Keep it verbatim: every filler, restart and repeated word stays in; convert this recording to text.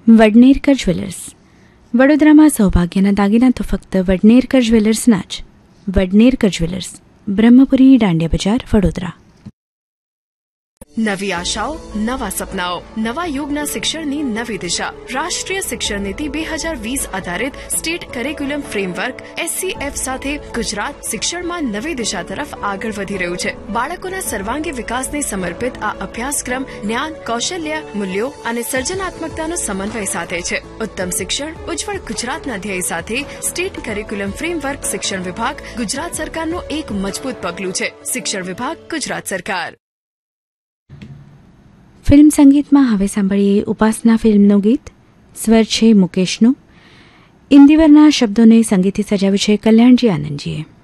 વડનેરકર jewellers. વડોદરામાં સૌભાગ્યના દાગીના તો ફક્ત વડનેરકર જ્વેલર્સના જ. વડનેરકર જ્વેલર્સ, બ્રહ્મપુરી, દાંડિયા બજાર, વડોદરા. નવી આશાઓ, નવા સપનાઓ, નવા યુગના શિક્ષણની નવી દિશા. રાષ્ટ્રીય શિક્ષણ નીતિ બે હજાર વીસ આધારિત સ્ટેટ કરિક્યુલમ ફ્રેમવર્ક એસસીએફ સાથે ગુજરાત શિક્ષણમાં નવી દિશા તરફ આગળ વધી રહ્યું છે. બાળકોના સર્વાંગી વિકાસને સમર્પિત આ અભ્યાસક્રમ જ્ઞાન, કૌશલ્ય, મૂલ્યો અને સર્જનાત્મકતાનો સમન્વય સાથે છે. ઉત્તમ શિક્ષણ, ઉજ્જવળ ગુજરાતના ધ્યેય સાથે સ્ટેટ કરિક્યુલમ ફ્રેમવર્ક શિક્ષણ વિભાગ ગુજરાત સરકારનું એક મજબૂત પગલું છે. શિક્ષણ વિભાગ, ગુજરાત સરકાર. ફિલ્મ સંગીતમાં હવે સાંભળીએ ઉપાસના ફિલ્મનું ગીત. સ્વર છે મુકેશનો. ઇન્દિવરના શબ્દોને સંગીતથી સજાવ્યું છે કલ્યાણજી આનંદજીએ.